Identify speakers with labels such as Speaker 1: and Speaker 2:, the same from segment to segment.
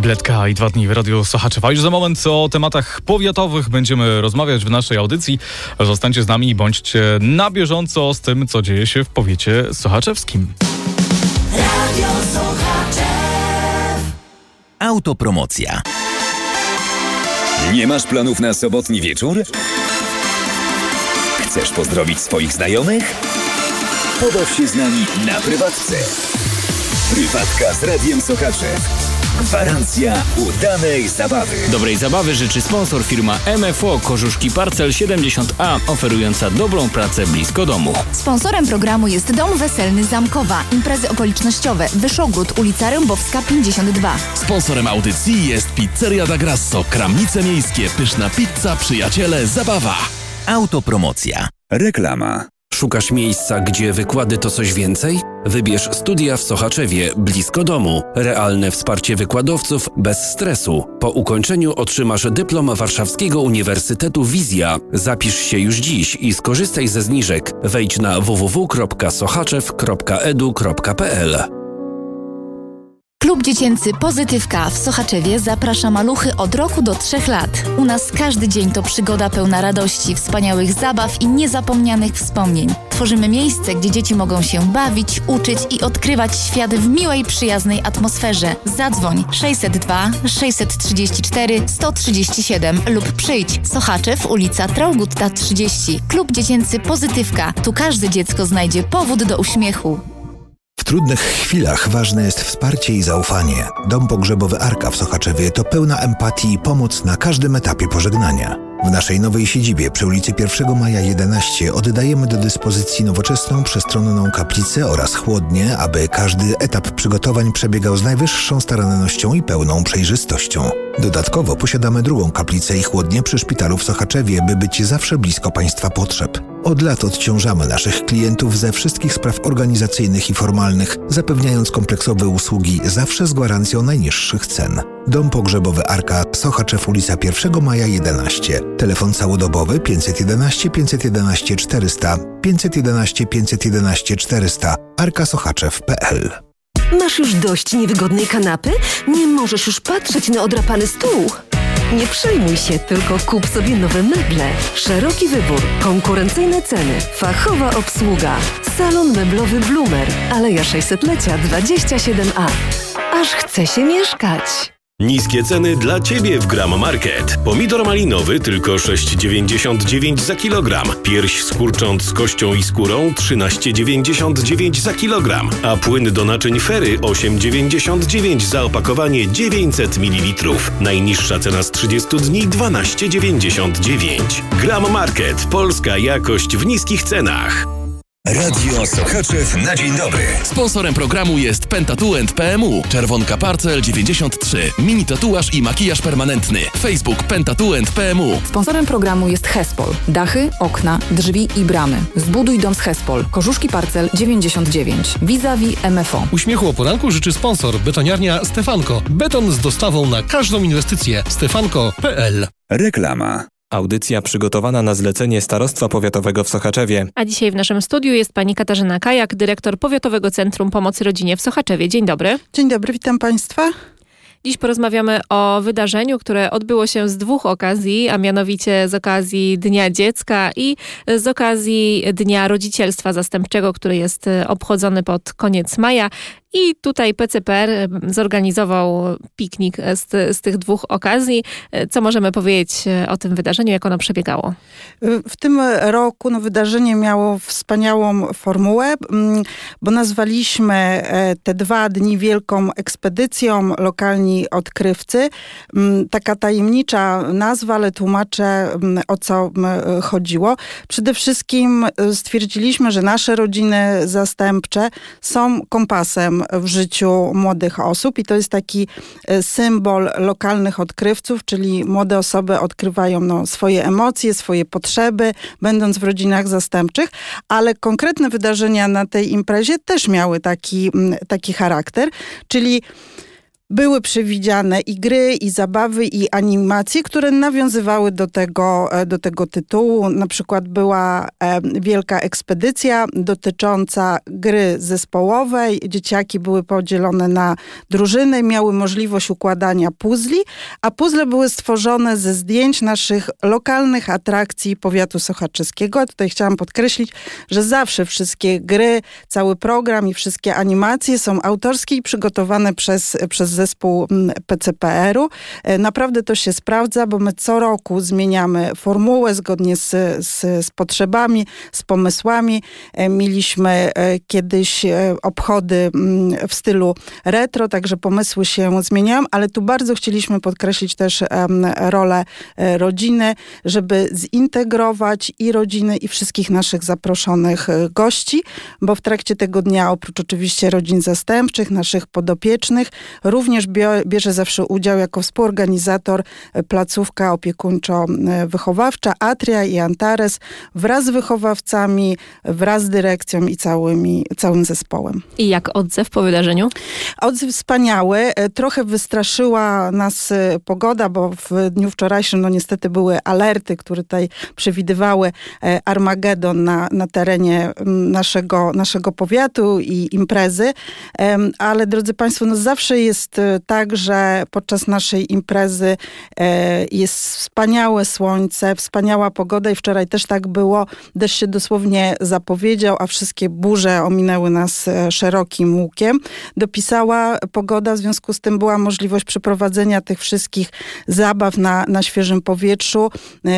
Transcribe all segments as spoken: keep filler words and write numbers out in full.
Speaker 1: Bledka i dwa dni w Radiu Sochaczewa. Już za moment o tematach powiatowych będziemy rozmawiać w naszej audycji. Zostańcie z nami i bądźcie na bieżąco z tym, co dzieje się w powiecie sochaczewskim.
Speaker 2: Radio Sochaczew.
Speaker 3: Autopromocja.
Speaker 4: Nie masz planów na sobotni wieczór? Chcesz pozdrowić swoich znajomych? Pobaw się z nami na prywatce. Prywatka z Radiem Sochaczew. Gwarancja udanej zabawy.
Speaker 5: Dobrej zabawy życzy sponsor firma M F O Kożuszki Parcel siedemdziesiąt A, oferująca dobrą pracę blisko domu.
Speaker 6: Sponsorem programu jest Dom Weselny Zamkowa. Imprezy okolicznościowe. Wyszogród, ulica Rębowska pięćdziesiąt dwa.
Speaker 3: Sponsorem audycji jest Pizzeria da Grasso, Kramnice Miejskie, pyszna pizza, przyjaciele, zabawa. Autopromocja.
Speaker 4: Reklama.
Speaker 7: Szukasz miejsca, gdzie wykłady to coś więcej? Wybierz studia w Sochaczewie, blisko domu. Realne wsparcie wykładowców, bez stresu. Po ukończeniu otrzymasz dyplom Warszawskiego Uniwersytetu Wizja. Zapisz się już dziś i skorzystaj ze zniżek. Wejdź na w w w kropka sochaczew kropka e d u kropka p l.
Speaker 6: Klub Dziecięcy Pozytywka w Sochaczewie zaprasza maluchy od roku do trzech lat. U nas każdy dzień to przygoda pełna radości, wspaniałych zabaw i niezapomnianych wspomnień. Tworzymy miejsce, gdzie dzieci mogą się bawić, uczyć i odkrywać świat w miłej, przyjaznej atmosferze. Zadzwoń sześćset dwa sześćset trzydzieści cztery sto trzydzieści siedem lub przyjdź. Sochaczew, ulica Traugutta trzydzieści. Klub Dziecięcy Pozytywka. Tu każde dziecko znajdzie powód do uśmiechu.
Speaker 8: W trudnych chwilach ważne jest wsparcie i zaufanie. Dom pogrzebowy Arka w Sochaczewie to pełna empatii i pomoc na każdym etapie pożegnania. W naszej nowej siedzibie przy ulicy pierwszego maja jedenaście oddajemy do dyspozycji nowoczesną, przestronną kaplicę oraz chłodnię, aby każdy etap przygotowań przebiegał z najwyższą starannością i pełną przejrzystością. Dodatkowo posiadamy drugą kaplicę i chłodnię przy szpitalu w Sochaczewie, by być zawsze blisko Państwa potrzeb. Od lat odciążamy naszych klientów ze wszystkich spraw organizacyjnych i formalnych, zapewniając kompleksowe usługi zawsze z gwarancją najniższych cen. Dom pogrzebowy Arka, Sochaczew, ulica pierwszego maja jedenaście. Telefon całodobowy pięćset jedenaście pięćset jedenaście czterysta, pięćset jedenaście pięćset jedenaście czterysta, arka sochaczew kropka p l.
Speaker 9: Masz już dość niewygodnej kanapy? Nie możesz już patrzeć na odrapany stół? Nie przejmuj się, tylko kup sobie nowe meble. Szeroki wybór, konkurencyjne ceny, fachowa obsługa. Salon meblowy Blumer, Aleja sześćsetlecia dwadzieścia siedem A. Aż chce się mieszkać.
Speaker 10: Niskie ceny dla Ciebie w Gram Market. Pomidor malinowy tylko sześć dziewięćdziesiąt dziewięć za kilogram. Pierś z kurcząt z kością i skórą trzynaście dziewięćdziesiąt dziewięć za kilogram. A płyn do naczyń Fery osiem dziewięćdziesiąt dziewięć za opakowanie dziewięćset mililitrów. Najniższa cena z trzydziestu dni dwanaście dziewięćdziesiąt dziewięć. Gram Market. Polska jakość w niskich cenach.
Speaker 4: Radio Sochaczew na dzień dobry.
Speaker 7: Sponsorem programu jest Pentatuent P M U, Czerwonka Parcel dziewięćdziesiąt trzy, mini tatuaż i makijaż permanentny. Facebook Pentatuent P M U.
Speaker 11: Sponsorem programu jest Hespol. Dachy, okna, drzwi i bramy. Zbuduj dom z Hespol. Kożuszki Parcel dziewięćdziesiąt dziewięć. Vis-a-vis M F O.
Speaker 12: Uśmiechu o poranku życzy sponsor betoniarnia Stefanko. Beton z dostawą na każdą inwestycję. stefanko kropka p l.
Speaker 4: Reklama.
Speaker 13: Audycja przygotowana na zlecenie Starostwa Powiatowego w Sochaczewie.
Speaker 14: A dzisiaj w naszym studiu jest pani Katarzyna Kajak, dyrektor Powiatowego Centrum Pomocy Rodzinie w Sochaczewie. Dzień dobry.
Speaker 15: Dzień dobry, witam państwa.
Speaker 14: Dziś porozmawiamy o wydarzeniu, które odbyło się z dwóch okazji, a mianowicie z okazji Dnia Dziecka i z okazji Dnia Rodzicielstwa Zastępczego, który jest obchodzony pod koniec maja. I tutaj P C P R zorganizował piknik z, z tych dwóch okazji. Co możemy powiedzieć o tym wydarzeniu, jak ono przebiegało?
Speaker 15: W tym roku no, wydarzenie miało wspaniałą formułę, bo nazwaliśmy te dwa dni wielką ekspedycją Lokalni Odkrywcy. Taka tajemnicza nazwa, ale tłumaczę, o co chodziło. Przede wszystkim stwierdziliśmy, że nasze rodziny zastępcze są kompasem w życiu młodych osób i to jest taki symbol lokalnych odkrywców, czyli młode osoby odkrywają no, swoje emocje, swoje potrzeby, będąc w rodzinach zastępczych, ale konkretne wydarzenia na tej imprezie też miały taki, taki charakter, czyli były przewidziane i gry, i zabawy, i animacje, które nawiązywały do tego, do tego tytułu. Na przykład była e, wielka ekspedycja dotycząca gry zespołowej. Dzieciaki były podzielone na drużyny, miały możliwość układania puzli, a puzzle były stworzone ze zdjęć naszych lokalnych atrakcji powiatu sochaczeskiego. A tutaj chciałam podkreślić, że zawsze wszystkie gry, cały program i wszystkie animacje są autorskie i przygotowane przez, przez zespół P C P R-u. Naprawdę to się sprawdza, bo my co roku zmieniamy formułę zgodnie z, z, z potrzebami, z pomysłami. Mieliśmy kiedyś obchody w stylu retro, także pomysły się zmieniają, ale tu bardzo chcieliśmy podkreślić też rolę rodziny, żeby zintegrować i rodziny, i wszystkich naszych zaproszonych gości, bo w trakcie tego dnia, oprócz oczywiście rodzin zastępczych, naszych podopiecznych, również bierze zawsze udział jako współorganizator placówka opiekuńczo-wychowawcza Atria i Antares wraz z wychowawcami, wraz z dyrekcją i całymi, całym zespołem.
Speaker 14: I jak odzew po wydarzeniu?
Speaker 15: Odzew wspaniały. Trochę wystraszyła nas pogoda, bo w dniu wczorajszym no niestety były alerty, które tutaj przewidywały Armagedon na, na terenie naszego, naszego powiatu i imprezy. Ale drodzy Państwo, no zawsze jest tak, że podczas naszej imprezy jest wspaniałe słońce, wspaniała pogoda i wczoraj też tak było. Deszcz się dosłownie zapowiedział, a wszystkie burze ominęły nas szerokim łukiem. Dopisała pogoda, w związku z tym była możliwość przeprowadzenia tych wszystkich zabaw na, na świeżym powietrzu,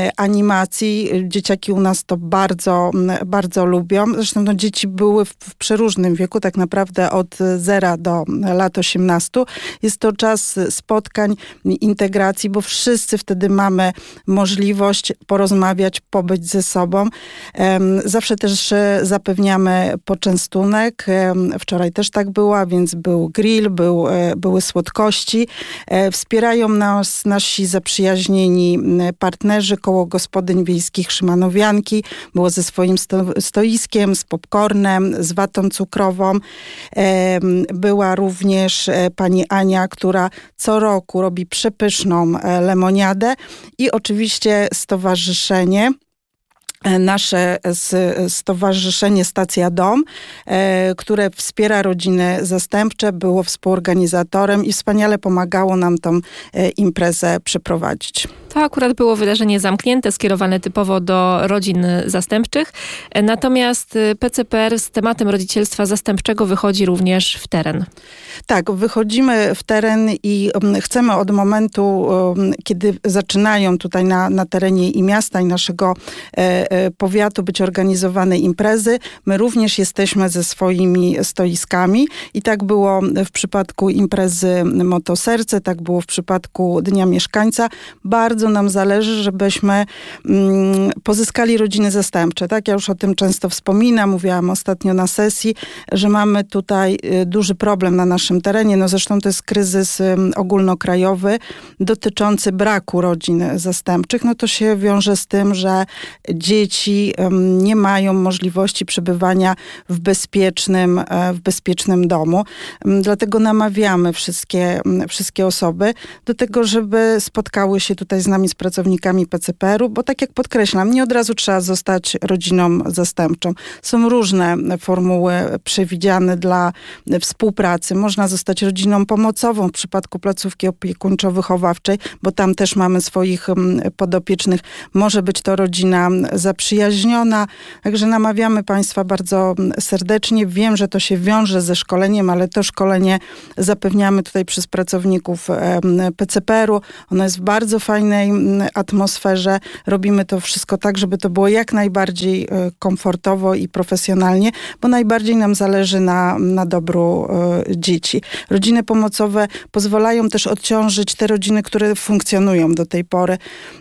Speaker 15: animacji. Dzieciaki u nas to bardzo, bardzo lubią. Zresztą no, dzieci były w, w przeróżnym wieku, tak naprawdę od zera do lat osiemnastu. Jest to czas spotkań, integracji, bo wszyscy wtedy mamy możliwość porozmawiać, pobyć ze sobą. Zawsze też zapewniamy poczęstunek. Wczoraj też tak było, więc był grill, był, były słodkości. Wspierają nas nasi zaprzyjaźnieni partnerzy, Koło Gospodyń Wiejskich Szymanowianki. Było ze swoim sto, stoiskiem, z popcornem, z watą cukrową. Była również pani Ania, która co roku robi przepyszną lemoniadę i oczywiście stowarzyszenie. Nasze stowarzyszenie Stacja Dom, które wspiera rodziny zastępcze, było współorganizatorem i wspaniale pomagało nam tą imprezę przeprowadzić.
Speaker 14: To akurat było wydarzenie zamknięte, skierowane typowo do rodzin zastępczych. Natomiast P C P R z tematem rodzicielstwa zastępczego wychodzi również w teren.
Speaker 15: Tak, wychodzimy w teren i chcemy od momentu, kiedy zaczynają tutaj na, na terenie i miasta, i naszego powiatu być organizowane imprezy. My również jesteśmy ze swoimi stoiskami i tak było w przypadku imprezy Motoserce, tak było w przypadku Dnia Mieszkańca. Bardzo nam zależy, żebyśmy mm, pozyskali rodziny zastępcze. Tak, ja już o tym często wspominam, mówiłam ostatnio na sesji, że mamy tutaj duży problem na naszym terenie. No zresztą to jest kryzys um, ogólnokrajowy dotyczący braku rodzin zastępczych. No to się wiąże z tym, że dzieci um, nie mają możliwości przebywania w bezpiecznym, e, w bezpiecznym domu. Um, dlatego namawiamy wszystkie, um, wszystkie osoby do tego, żeby spotkały się tutaj z nami, z pracownikami P C P R-u, bo tak jak podkreślam, nie od razu trzeba zostać rodziną zastępczą. Są różne formuły przewidziane dla współpracy. Można zostać rodziną pomocową w przypadku placówki opiekuńczo-wychowawczej, bo tam też mamy swoich podopiecznych. Może być to rodzina zaprzyjaźniona. Także namawiamy Państwa bardzo serdecznie. Wiem, że to się wiąże ze szkoleniem, ale to szkolenie zapewniamy tutaj przez pracowników P C P R-u. Ono jest w bardzo fajnej atmosferze. Robimy to wszystko tak, żeby to było jak najbardziej komfortowo i profesjonalnie, bo najbardziej nam zależy na, na dobru dzieci. Rodziny pomocowe pozwalają też odciążyć te rodziny, które funkcjonują do tej pory.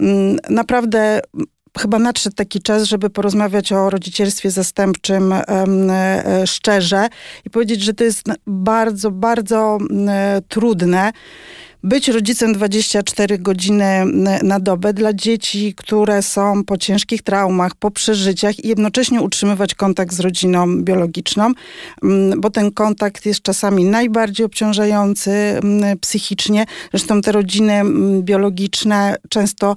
Speaker 15: Naprawdę chyba nadszedł taki czas, żeby porozmawiać o rodzicielstwie zastępczym um, e, szczerze i powiedzieć, że to jest bardzo, bardzo e, trudne. być rodzicem dwadzieścia cztery godziny na dobę dla dzieci, które są po ciężkich traumach, po przeżyciach i jednocześnie utrzymywać kontakt z rodziną biologiczną, bo ten kontakt jest czasami najbardziej obciążający psychicznie. Zresztą te rodziny biologiczne często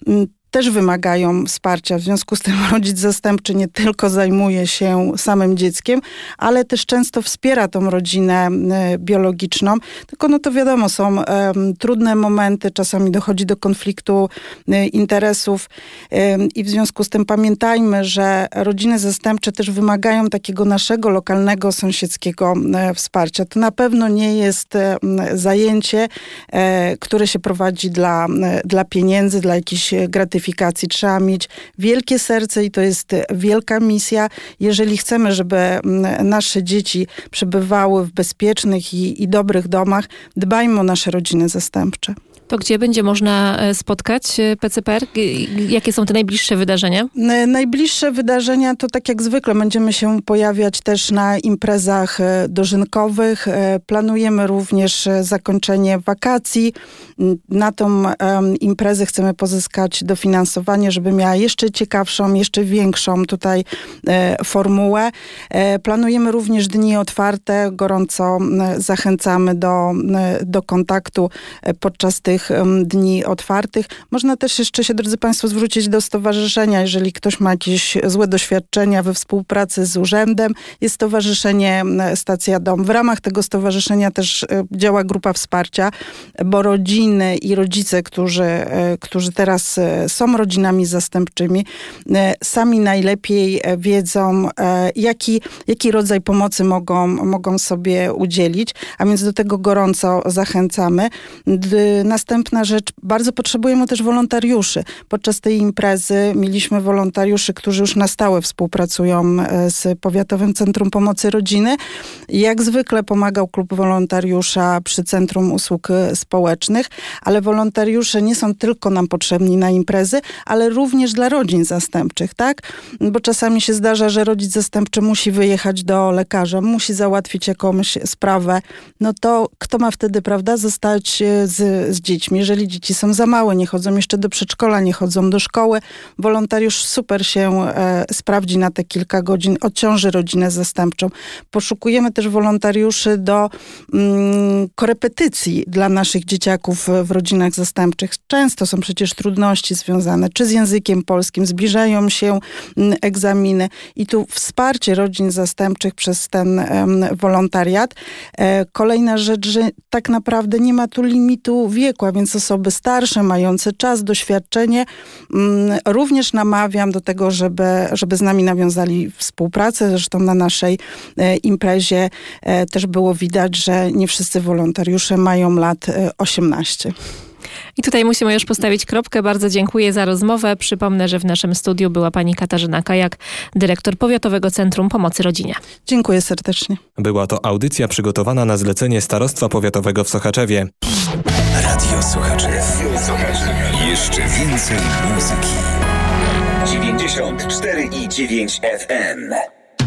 Speaker 15: też wymagają wsparcia. W związku z tym rodzic zastępczy nie tylko zajmuje się samym dzieckiem, ale też często wspiera tą rodzinę biologiczną. Tylko no to wiadomo, są um, trudne momenty, czasami dochodzi do konfliktu um, interesów um, i w związku z tym pamiętajmy, że rodziny zastępcze też wymagają takiego naszego lokalnego, sąsiedzkiego um, wsparcia. To na pewno nie jest um, zajęcie, um, które się prowadzi dla, um, dla pieniędzy, dla jakichś gratyfikacji. Trzeba mieć wielkie serce i to jest wielka misja. Jeżeli chcemy, żeby nasze dzieci przebywały w bezpiecznych i, i dobrych domach, dbajmy o nasze rodziny zastępcze.
Speaker 14: To gdzie będzie można spotkać P C P R? Jakie są te najbliższe wydarzenia?
Speaker 15: Najbliższe wydarzenia to tak jak zwykle będziemy się pojawiać też na imprezach dożynkowych. Planujemy również zakończenie wakacji. Na tą um, imprezę chcemy pozyskać dofinansowanie, żeby miała jeszcze ciekawszą, jeszcze większą tutaj e, formułę. E, planujemy również dni otwarte. Gorąco e, zachęcamy do, e, do kontaktu e, podczas tych dni otwartych. Można też jeszcze się, drodzy Państwo, zwrócić do stowarzyszenia, jeżeli ktoś ma jakieś złe doświadczenia we współpracy z urzędem. Jest Stowarzyszenie Stacja Dom. W ramach tego stowarzyszenia też działa grupa wsparcia, bo rodziny i rodzice, którzy, którzy teraz są rodzinami zastępczymi, sami najlepiej wiedzą, jaki, jaki rodzaj pomocy mogą, mogą sobie udzielić, a więc do tego gorąco zachęcamy. Następna rzecz, bardzo potrzebujemy też wolontariuszy. Podczas tej imprezy mieliśmy wolontariuszy, którzy już na stałe współpracują z Powiatowym Centrum Pomocy Rodziny. Jak zwykle pomagał klub wolontariusza przy Centrum Usług Społecznych, ale wolontariusze nie są tylko nam potrzebni na imprezy, ale również dla rodzin zastępczych, tak? Bo czasami się zdarza, że rodzic zastępczy musi wyjechać do lekarza, musi załatwić jakąś sprawę. No to kto ma wtedy, prawda, zostać z, z dziećmi? Jeżeli dzieci są za małe, nie chodzą jeszcze do przedszkola, nie chodzą do szkoły, wolontariusz super się e, sprawdzi na te kilka godzin, odciąży rodzinę zastępczą. Poszukujemy też wolontariuszy do mm, korepetycji dla naszych dzieciaków w rodzinach zastępczych. Często są przecież trudności związane czy z językiem polskim, zbliżają się mm, egzaminy i tu wsparcie rodzin zastępczych przez ten um, wolontariat. E, kolejna rzecz, że tak naprawdę nie ma tu limitu wieku, a więc osoby starsze, mające czas, doświadczenie. Mm, również namawiam do tego, żeby, żeby z nami nawiązali współpracę. Zresztą na naszej e, imprezie e, też było widać, że nie wszyscy wolontariusze mają lat e, osiemnaście.
Speaker 14: I tutaj musimy już postawić kropkę. Bardzo dziękuję za rozmowę. Przypomnę, że w naszym studiu była pani Katarzyna Kajak, dyrektor Powiatowego Centrum Pomocy Rodzinie.
Speaker 15: Dziękuję serdecznie.
Speaker 13: Była to audycja przygotowana na zlecenie Starostwa Powiatowego w Sochaczewie.
Speaker 4: Radio Sochaczew. Jeszcze więcej muzyki. dziewięćdziesiąt cztery i dziewięć F M.